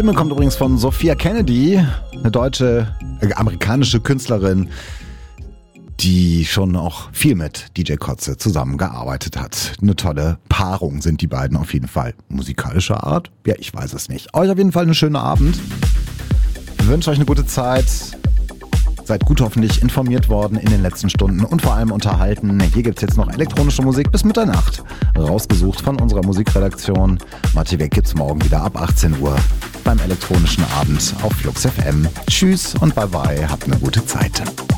Stimme kommt übrigens von Sophia Kennedy, eine amerikanische Künstlerin, die schon auch viel mit DJ Kotze zusammengearbeitet hat. Eine tolle Paarung sind die beiden auf jeden Fall. Musikalischer Art? Ja, ich weiß es nicht. Euch auf jeden Fall einen schönen Abend. Ich wünsche euch eine gute Zeit. Seid gut hoffentlich informiert worden in den letzten Stunden und vor allem unterhalten. Hier gibt es jetzt noch elektronische Musik bis Mitternacht. Rausgesucht von unserer Musikredaktion. Marty Weg gibt's morgen wieder ab 18 Uhr beim elektronischen Abend auf Flux FM. Tschüss und bye bye. Habt eine gute Zeit.